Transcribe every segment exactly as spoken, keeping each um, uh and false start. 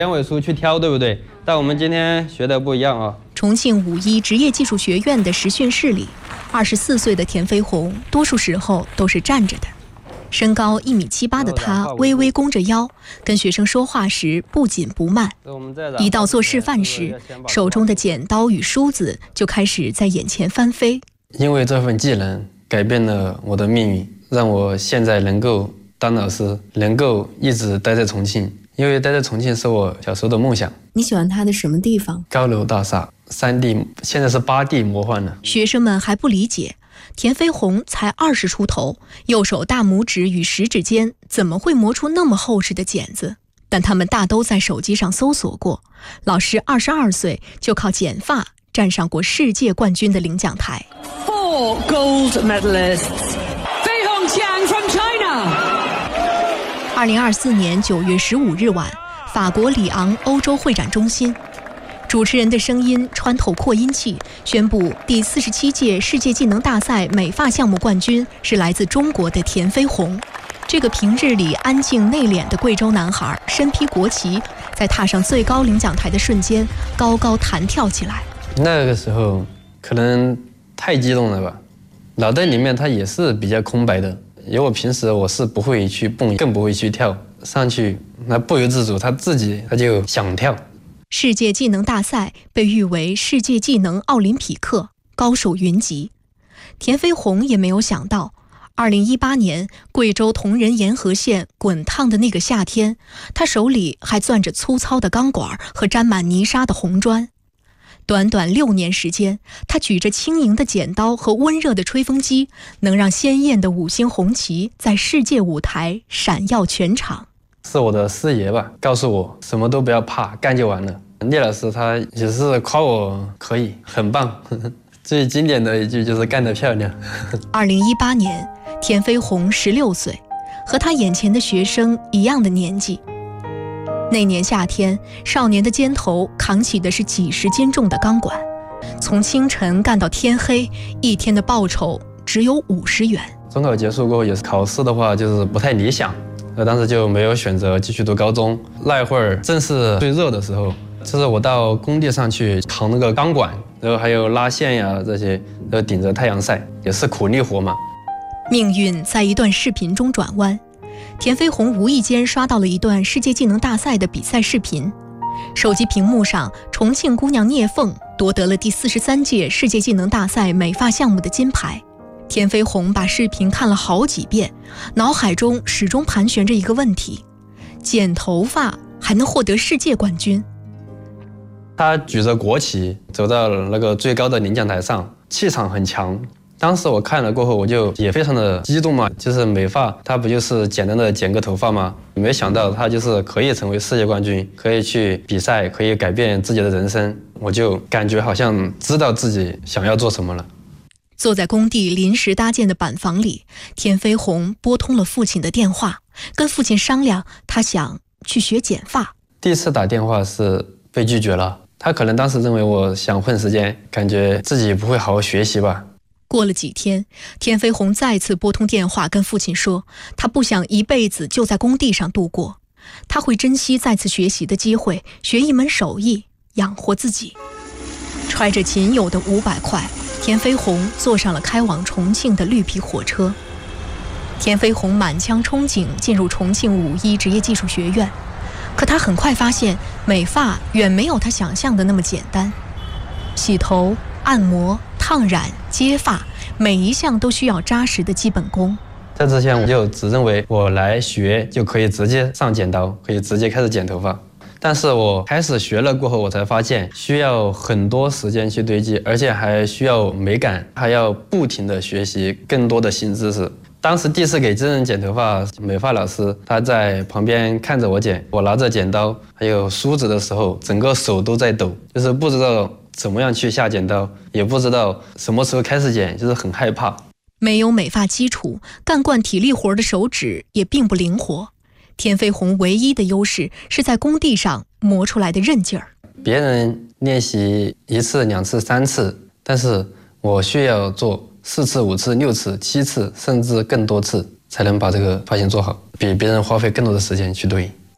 两尾处去挑，对不对？但我们今天学的不一样啊。 重庆五一职业技术学院的实训室里，二十四岁的田飞鸿，多数时候都是站着的。身高一米七八的他，微微弓着腰，跟学生说话时不紧不慢。一到做示范时，手中的剪刀与梳子就开始在眼前翻飞。 因为这份技能改变了我的命运，让我现在能够当老师，能够一直待在重庆。因为待在重庆是我小时候的梦想。 你喜欢它的什么地方？ 高楼大厦，三 D， 现在是八 D 魔幻了。 学生们还不理解，田飞鸿才二十出头，右手大拇指与食指间怎么会磨出那么厚实的剪子？但他们大都在手机上搜索过。老师二十二岁就靠剪发站上过世界冠军的领奖台。 Four gold medalists. Fei Hongqiang from China. 二零二四年九月十五日晚，法国里昂欧洲会展中心，主持人的声音穿透扩音器，宣布第四十七届世界技能大赛美发项目冠军是来自中国的田飞鸿。这个平日里安静内敛的贵州男孩，身披国旗，在踏上最高领奖台的瞬间，高高弹跳起来。 那个时候可能太激动了吧，脑袋里面它也是比较空白的。因为我平时我是不会去蹦，更不会去跳，上去那不由自主，他自己他就想跳。 世界技能大赛被誉为世界技能奥林匹克，高手云集。田飞鸿也没有想到，二零一八年贵州铜仁沿河县滚烫的那个夏天，他手里还攥着粗糙的钢管和沾满泥沙的红砖。短短六年时间，他举着轻盈的剪刀和温热的吹风机，能让鲜艳的五星红旗在世界舞台闪耀全场。 是我的师爷吧，告诉我什么都不要怕，干就完了。聂老师他也是夸我可以，很棒。最经典的一句就是干得漂亮。 二零一八年，田飞鸿十六岁，和他眼前的学生一样的年纪。那年夏天，少年的肩头扛起的是几十斤重的钢管，从清晨干到天黑，一天的报酬只有五十元。 中考结束过后，也是考试的话就是不太理想，我当时就没有选择继续读高中。那会儿正是最热的时候，就是我到工地上去扛那个钢管，然后还有拉线呀这些，然后顶着太阳晒，也是苦力活嘛。 命运在一段视频中转弯。田飞鸿无意间刷到了一段世界技能大赛的比赛视频，手机屏幕上，重庆姑娘聂凤夺得了第四十三届世界技能大赛美发项目的金牌。田飞鸿把视频看了好几遍，脑海中始终盘旋着一个问题：剪头发还能获得世界冠军？ 他举着国旗走到了那个最高的领奖台上，气场很强。当时我看了过后，我就也非常的激动嘛，就是美发，它不就是简单的剪个头发吗？没想到它就是可以成为世界冠军，可以去比赛，可以改变自己的人生。我就感觉好像知道自己想要做什么了。 坐在工地临时搭建的板房里，田飞鸿拨通了父亲的电话，跟父亲商量，他想去学剪发。 第一次打电话是被拒绝了，他可能当时认为我想混时间，感觉自己不会好好学习吧。 过了几天，田飞鸿再次拨通电话跟父亲说，他不想一辈子就在工地上度过，他会珍惜再次学习的机会，学一门手艺养活自己。揣着仅有的五百块，田飞鸿坐上了开往重庆的绿皮火车。田飞鸿满腔憧憬进入重庆五一职业技术学院，可他很快发现美发远没有他想象的那么简单。洗头、按摩、烫染、接发，每一项都需要扎实的基本功。 在之前我就只认为我来学就可以直接上剪刀，可以直接开始剪头发。但是我开始学了过后，我才发现需要很多时间去堆积，而且还需要美感，还要不停的学习更多的新知识。当时第一次给真人剪头发，美发老师他在旁边看着我剪，我拿着剪刀还有梳子的时候，整个手都在抖，就是不知道怎么样去下剪刀，也不知道什么时候开始剪，就是很害怕。 没有美发基础，干惯体力活的手指也并不灵活。田飞鸿唯一的优势是在工地上磨出来的韧劲儿。 别人练习一次、两次、三次，但是我需要做四次、五次、六次、七次，甚至更多次，才能把这个发型做好，比别人花费更多的时间去堆。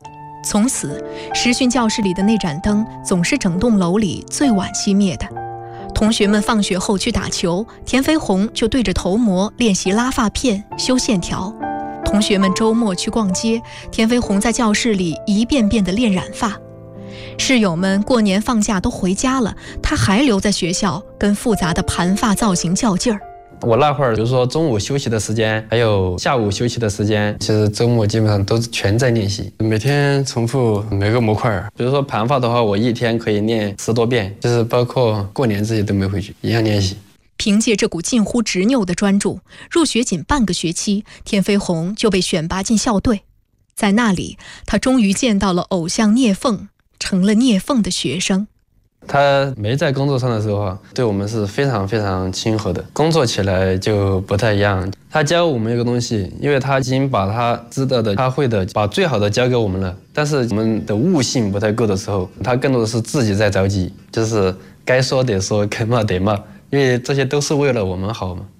从此，实训教室里的那盏灯总是整栋楼里最晚熄灭的。同学们放学后去打球，田飞鸿就对着头模练习拉发片、修线条。同学们周末去逛街，田飞鸿在教室里一遍遍地练染发。室友们过年放假都回家了，他还留在学校跟复杂的盘发造型较劲儿。 我那会儿，比如说中午休息的时间，还有下午休息的时间，其实周末基本上都全在练习，每天重复每个模块。比如说盘发的话，我一天可以练十多遍，就是包括过年这些都没回去，一样练习。 凭借这股近乎执拗的专注，入学仅半个学期，田飞鸿就被选拔进校队。在那里，他终于见到了偶像聂凤，成了聂凤的学生。 他没在工作上的时候啊，对我们是非常非常亲和的。工作起来就不太一样。他教我们一个东西，因为他已经把他知道的、他会的，把最好的教给我们了。但是我们的悟性不太够的时候，他更多的是自己在着急，就是该说得说，该骂得骂，因为这些都是为了我们好嘛。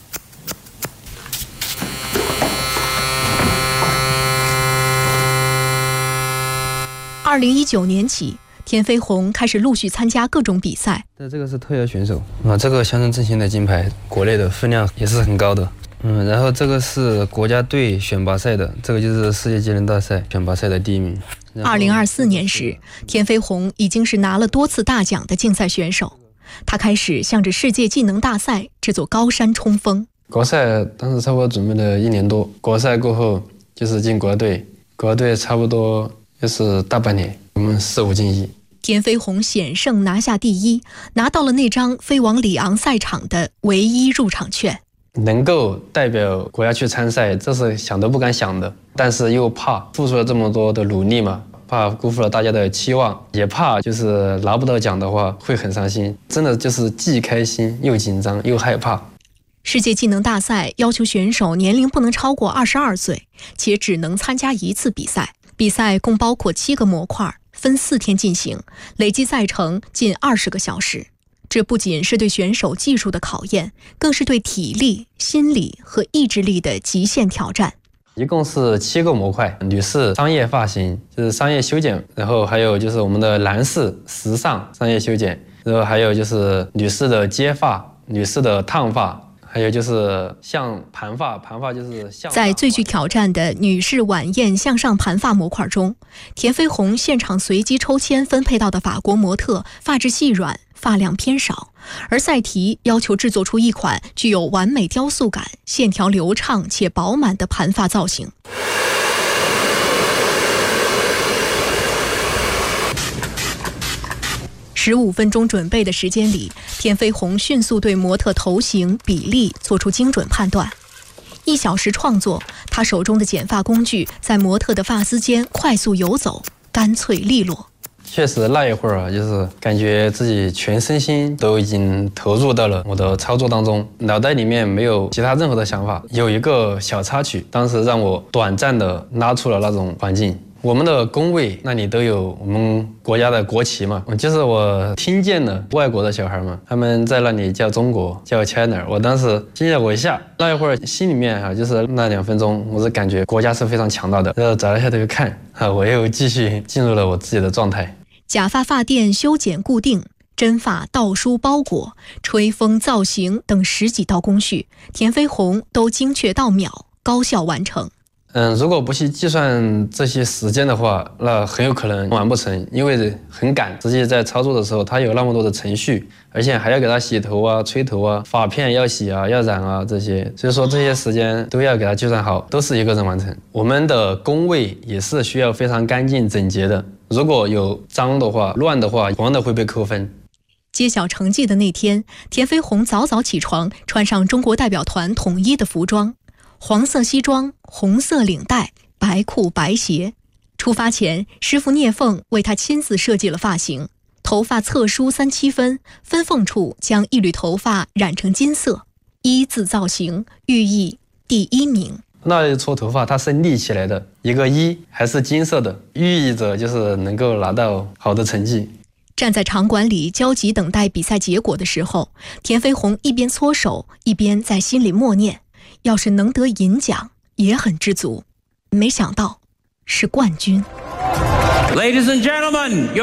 二零一九年起，田飞鸿开始陆续参加各种比赛。 这个是特邀选手啊，这个象征振兴的金牌，国内的分量也是很高的。嗯，然后这个是国家队选拔赛的，这个就是世界技能大赛选拔赛的第一名。 二零二四年时，田飞鸿已经是拿了多次大奖的竞赛选手，他开始向着世界技能大赛这座高山冲锋。 国赛当时差不多准备了一年多，国赛过后就是进国队，国队差不多就是大半年，我们四五进一。 田飞鸿险胜拿下第一，拿到了那张飞往里昂赛场的唯一入场券。 能够代表国家去参赛，这是想都不敢想的，但是又怕付出了这么多的努力嘛，怕辜负了大家的期望，也怕就是拿不到奖的话会很伤心，真的就是既开心又紧张又害怕。 世界技能大赛要求选手年龄不能超过二十二岁，且只能参加一次比赛。比赛共包括七个模块，分四天进行，累计赛程近二十个小时。这不仅是对选手技术的考验，更是对体力、心理和意志力的极限挑战。 一共是七个模块，女士商业发型，就是商业修剪，然后还有就是我们的男士时尚商业修剪，然后还有就是女士的接发、女士的烫发，还有就是像盘发，盘发就是像。在最具挑战的女士晚宴向上盘发模块中，田飞鸿现场随机抽签分配到的法国模特发质细软，发量偏少，而赛题要求制作出一款具有完美雕塑感、线条流畅且饱满的盘发造型。十五分钟准备的时间里，田飞鸿迅速对模特头型、比例做出精准判断。一小时创作，他手中的剪发工具在模特的发丝间快速游走，干脆利落。 确实那一会儿啊，就是感觉自己全身心都已经投入到了我的操作当中，脑袋里面没有其他任何的想法。有一个小插曲，当时让我短暂的拉出了那种环境。我们的工位那里都有我们国家的国旗嘛，就是我听见了外国的小孩们，他们在那里叫中国，叫 China。我当时惊了我一下，那一会儿心里面啊，就是那两分钟，我是感觉国家是非常强大的。然后找了一下头看啊，我又继续进入了我自己的状态。 假发发垫修剪固定、真发倒梳包裹、吹风造型等十几道工序，田飞鸿都精确到秒，高效完成。 嗯，如果不去计算这些时间的话，那很有可能完不成，因为很赶。实际在操作的时候，它有那么多的程序，而且还要给它洗头啊、吹头啊、发片要洗啊、要染啊这些，所以说这些时间都要给它计算好，都是一个人完成。我们的工位也是需要非常干净整洁的，如果有脏的话、乱的话，同样的会被扣分。 揭晓成绩的那天，田飞鸿早早起床，穿上中国代表团统一的服装。黄色西装，红色领带，白裤白鞋。出发前，师傅聂凤为他亲自设计了发型，头发侧梳三七分，分缝处将一缕头发染成金色，一字造型寓意第一名。 那一撮头发它是立起来的，一个一还是金色的，寓意着就是能够拿到好的成绩。 站在场馆里焦急等待比赛结果的时候，田飞鸿一边搓手，一边在心里默念，要是能得银奖也很知足，没想到是冠军。 Ladies and gentlemen, your